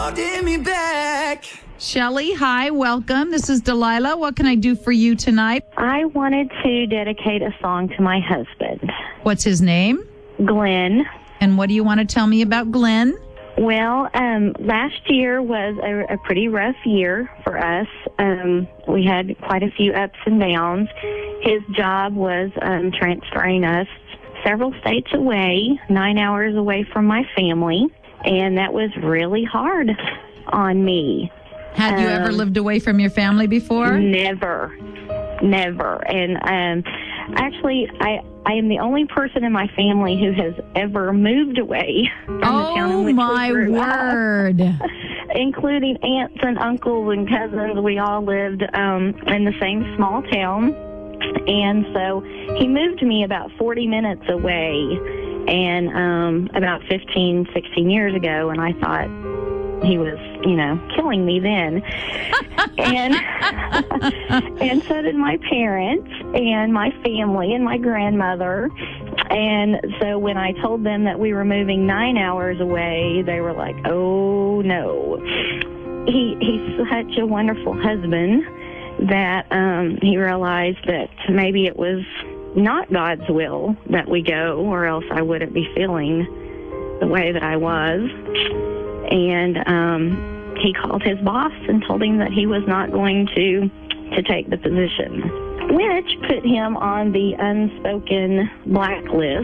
Give me back. Shelly, hi, welcome. This is Delilah. What can I do for you tonight? I wanted to dedicate a song to my husband, What's his name? Glenn. And what do you want to tell me about Glenn? Well, last year was a pretty rough year for us. We had quite a few ups and downs. His job was transferring us several states away, 9 hours away from my family, and that was really hard on me. Had you ever lived away from your family before? Never. And actually, I am the only person in my family who has ever moved away from the town in which we grew up. Word. Including aunts and uncles and cousins. We all lived in the same small town. And so he moved me about 40 minutes away and about 15, 16 years ago, and I thought he was, killing me then. And so did my parents and my family and my grandmother. And so when I told them that we were moving 9 hours away, they were like, oh, no. He's such a wonderful husband that he realized that maybe it was not God's will that we go, or else I wouldn't be feeling the way that I was. And he called his boss and told him that he was not going to take the position, which put him on the unspoken blacklist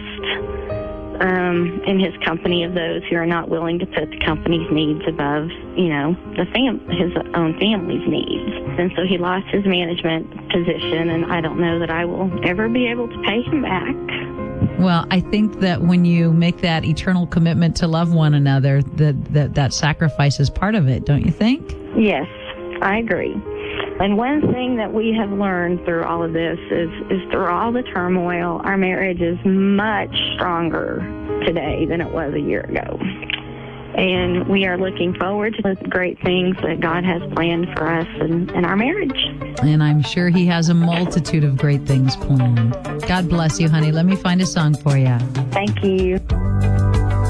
in his company of those who are not willing to put the company's needs above, his own family's needs. And so he lost his management position, and I don't know that I will ever be able to pay him back. Well, I think that when you make that eternal commitment to love one another, that sacrifice is part of it, don't you think? Yes, I agree. And one thing that we have learned through all of this is through all the turmoil, our marriage is much stronger today than it was a year ago. And we are looking forward to the great things that God has planned for us and our marriage. And I'm sure he has a multitude of great things planned. God bless you, honey. Let me find a song for you. Thank you.